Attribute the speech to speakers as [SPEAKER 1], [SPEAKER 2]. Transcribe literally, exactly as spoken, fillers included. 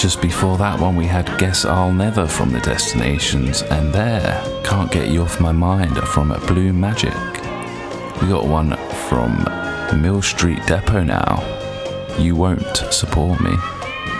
[SPEAKER 1] just before that one we had Guess I'll Never from The Destinations, and there, Can't Get You Off My Mind from Blue Magic. We got one from Mill Street Depot now, You Won't Support Me.